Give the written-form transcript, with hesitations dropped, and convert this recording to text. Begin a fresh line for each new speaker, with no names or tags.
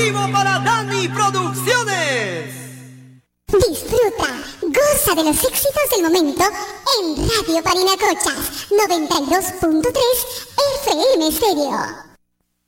exclusivo para Dani Producciones.
Disfruta, goza de los éxitos del momento en Radio Parinacochas 92.3 FM Stereo.